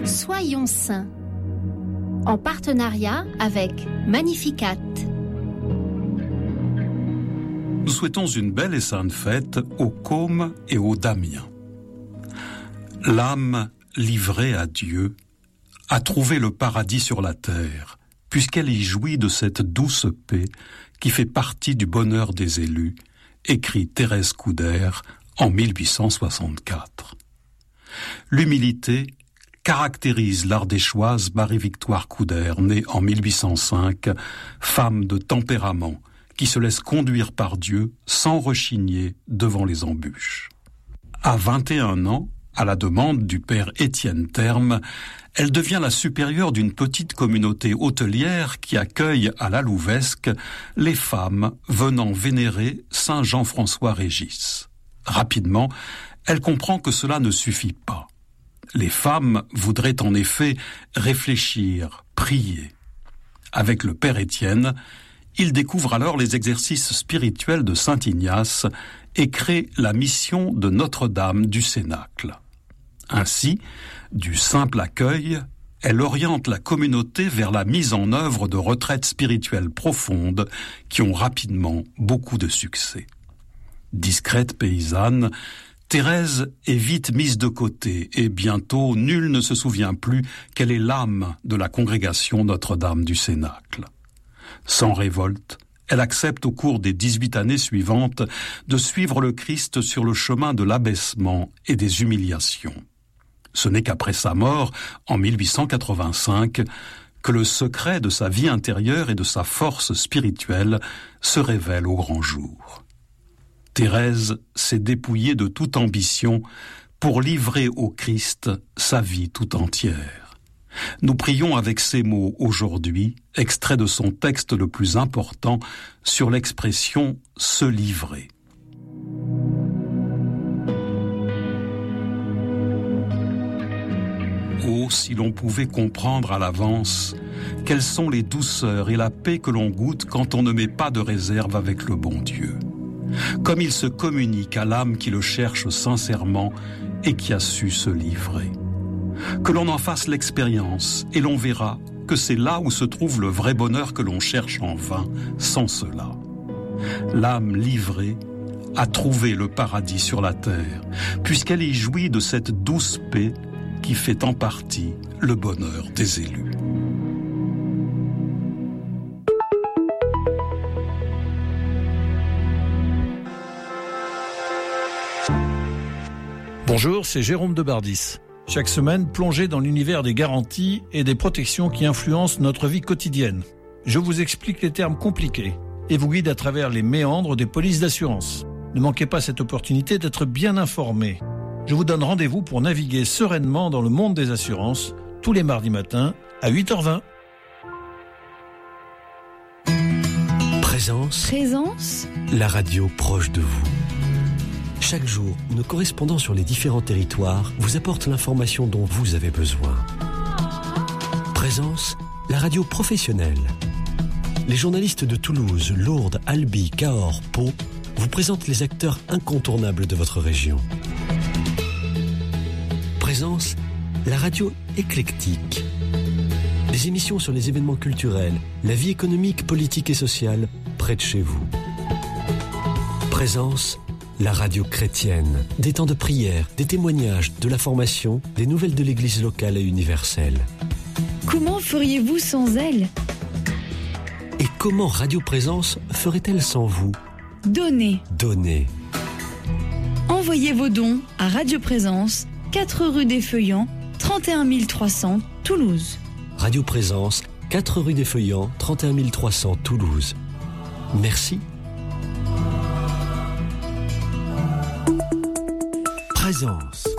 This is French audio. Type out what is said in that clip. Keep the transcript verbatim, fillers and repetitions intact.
Soyons saints, en partenariat avec Magnificat. Nous souhaitons une belle et sainte fête aux Cômes et aux Damiens. L'âme livrée à Dieu a trouvé le paradis sur la terre, puisqu'elle y jouit de cette douce paix qui fait partie du bonheur des élus, écrit Thérèse Couder en mille huit cent soixante-quatre. L'humilité caractérise l'ardéchoise Marie-Victoire Couder, née en mille huit cent cinq, femme de tempérament, qui se laisse conduire par Dieu sans rechigner devant les embûches. À vingt et un ans, à la demande du père Étienne Terme, elle devient la supérieure d'une petite communauté hôtelière qui accueille à la Louvesque les femmes venant vénérer saint Jean-François Régis. Rapidement, elle comprend que cela ne suffit pas. Les femmes voudraient en effet réfléchir, prier. Avec le père Étienne, il découvre alors les exercices spirituels de saint Ignace et crée la mission de Notre-Dame du Cénacle. Ainsi, du simple accueil, elle oriente la communauté vers la mise en œuvre de retraites spirituelles profondes qui ont rapidement beaucoup de succès. Discrète paysanne, Thérèse est vite mise de côté et bientôt nul ne se souvient plus qu'elle est l'âme de la congrégation Notre-Dame du Cénacle. Sans révolte, elle accepte au cours des dix-huit années suivantes de suivre le Christ sur le chemin de l'abaissement et des humiliations. Ce n'est qu'après sa mort, en mille huit cent quatre-vingt-cinq, que le secret de sa vie intérieure et de sa force spirituelle se révèle au grand jour. Thérèse s'est dépouillée de toute ambition pour livrer au Christ sa vie tout entière. Nous prions avec ces mots aujourd'hui, extrait de son texte le plus important, sur l'expression « se livrer ». Oh, si l'on pouvait comprendre à l'avance quelles sont les douceurs et la paix que l'on goûte quand on ne met pas de réserve avec le bon Dieu. Comme il se communique à l'âme qui le cherche sincèrement et qui a su se livrer. Que l'on en fasse l'expérience et l'on verra que c'est là où se trouve le vrai bonheur que l'on cherche en vain sans cela. L'âme livrée a trouvé le paradis sur la terre, puisqu'elle y jouit de cette douce paix qui fait en partie le bonheur des élus. Bonjour, c'est Jérôme de Bardis. Chaque semaine, plongez dans l'univers des garanties et des protections qui influencent notre vie quotidienne. Je vous explique les termes compliqués et vous guide à travers les méandres des polices d'assurance. Ne manquez pas cette opportunité d'être bien informé. Je vous donne rendez-vous pour naviguer sereinement dans le monde des assurances tous les mardis matins à huit heures vingt. Présence. Présence. La radio proche de vous. Chaque jour, nos correspondants sur les différents territoires vous apportent l'information dont vous avez besoin. Présence, la radio professionnelle. Les journalistes de Toulouse, Lourdes, Albi, Cahors, Pau vous présentent les acteurs incontournables de votre région. Présence, la radio éclectique. Des émissions sur les événements culturels, la vie économique, politique et sociale près de chez vous. Présence, la radio chrétienne. Des temps de prière, des témoignages, de la formation, des nouvelles de l'église locale et universelle. Comment feriez-vous sans elle ? Et comment Radio Présence ferait-elle sans vous ? Donnez. Donnez. Envoyez vos dons à Radio Présence, quatre rue des Feuillants, trente et un mille trois cents, Toulouse. Radio Présence, quatre rue des Feuillants, trente et un mille trois cents, Toulouse. Merci. Présence.